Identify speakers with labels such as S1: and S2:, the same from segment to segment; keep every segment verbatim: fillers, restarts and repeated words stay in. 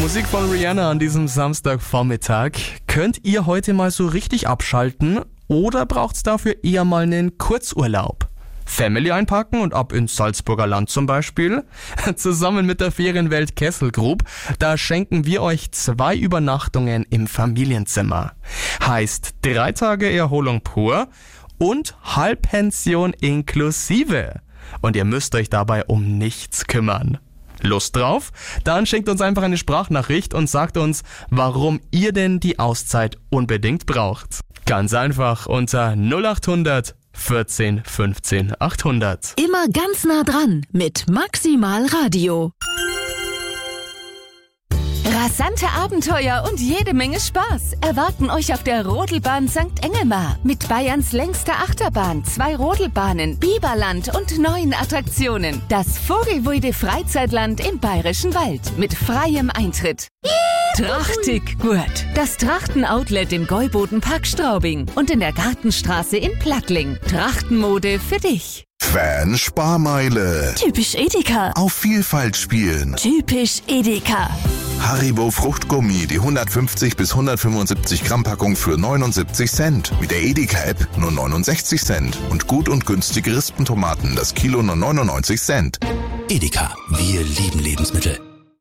S1: Musik von Rihanna an diesem Samstagvormittag. Könnt ihr heute mal so richtig abschalten oder braucht's dafür eher mal einen Kurzurlaub? Family einpacken und ab ins Salzburger Land zum Beispiel. Zusammen mit der Ferienwelt Kessel Group, da schenken wir euch zwei Übernachtungen im Familienzimmer. Heißt drei Tage Erholung pur und Halbpension inklusive. Und ihr müsst euch dabei um nichts kümmern. Lust drauf? Dann schickt uns einfach eine Sprachnachricht und sagt uns, warum ihr denn die Auszeit unbedingt braucht. Ganz einfach unter null acht hundert vierzehn fünfzehn achthundert.
S2: Immer ganz nah dran mit Maximal Radio. Rasante Abenteuer und jede Menge Spaß erwarten euch auf der Rodelbahn Sankt Engelmar. Mit Bayerns längster Achterbahn, zwei Rodelbahnen, Biberland und neuen Attraktionen. Das Vogelweide Freizeitland im Bayerischen Wald mit freiem Eintritt. Trachtig gut. Das Trachten-Outlet im Gäubodenpark Straubing und in der Gartenstraße in Plattling. Trachtenmode für dich.
S3: Fan-Sparmeile.
S2: Typisch Edeka.
S3: Auf Vielfalt spielen.
S2: Typisch Edeka.
S3: Haribo Fruchtgummi, die hundertfünfzig bis hundertfünfundsiebzig Gramm Packung für neunundsiebzig Cent. Mit der Edeka-App nur neunundsechzig Cent. Und gut und günstige Rispentomaten, das Kilo nur neunundneunzig Cent.
S4: Edeka, wir lieben Lebensmittel.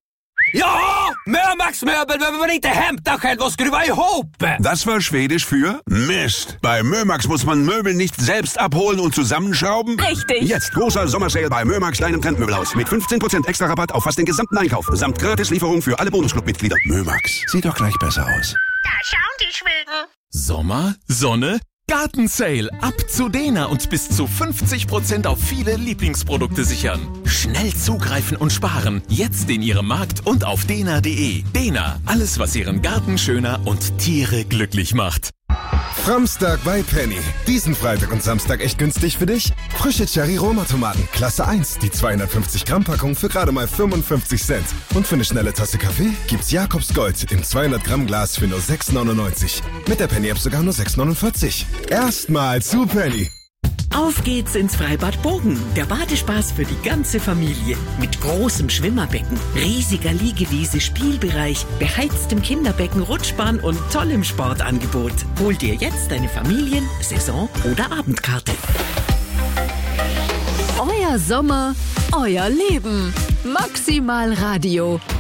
S5: Ja, Mömax-Möbel, wenn man inte hämtar själv och skruva ihop.
S6: Das war Schwedisch für Mist. Bei Mömax muss man Möbel nicht selbst abholen und zusammenschrauben.
S2: Richtig.
S6: Jetzt großer Sommersale bei Mömax, deinem Trendmöbelhaus. Mit fünfzehn Prozent extra Rabatt auf fast den gesamten Einkauf. Samt Gratislieferung für alle Bonusclub-Mitglieder. Mömax, sieht doch gleich besser aus.
S7: Da schauen die Schweden.
S4: Sommer, Sonne, Gartensale. Ab zu Dena und bis zu fünfzig Prozent auf viele Lieblingsprodukte sichern. Schnell zugreifen und sparen. Jetzt in Ihrem Markt und auf dena punkt de. Dena, alles was Ihren Garten schöner und Tiere glücklich macht.
S8: Framstag bei Penny. Diesen Freitag und Samstag echt günstig für dich. Frische Cherry-Roma-Tomaten, Klasse eins, die zweihundertfünfzig Gramm Packung für gerade mal fünfundfünfzig Cent. Und für eine schnelle Tasse Kaffee gibt's Jakobs Gold im zweihundert Gramm Glas für nur sechs neunundneunzig. Mit der Penny-App sogar nur sechs neunundvierzig. Erstmal zu Penny.
S9: Auf geht's ins Freibad Bogen. Der Badespaß für die ganze Familie. Mit großem Schwimmerbecken, riesiger Liegewiese, Spielbereich, beheiztem Kinderbecken, Rutschbahn und tollem Sportangebot. Hol dir jetzt deine Familien-, Saison- oder Abendkarte.
S2: Euer Sommer, euer Leben. Maximal Radio.